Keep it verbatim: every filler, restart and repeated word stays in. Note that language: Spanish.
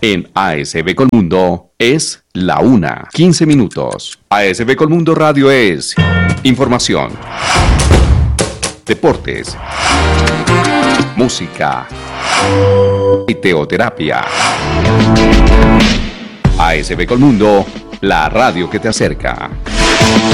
En A S B Colmundo es la una, quince minutos. A S B Colmundo Radio es información, deportes, música y teoterapia. A S B Colmundo, la radio que te acerca.